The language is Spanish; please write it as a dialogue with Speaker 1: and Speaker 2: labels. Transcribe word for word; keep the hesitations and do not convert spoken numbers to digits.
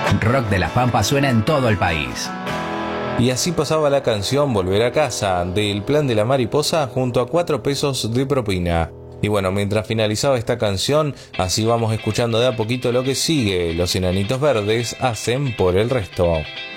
Speaker 1: Rock de las Pampas suena en todo el país.
Speaker 2: Y así pasaba la canción Volver a Casa, del Plan de la Mariposa, junto a cuatro pesos de propina. Y bueno, mientras finalizaba esta canción, así vamos escuchando de a poquito lo que sigue. Los Enanitos Verdes hacen Por el Resto.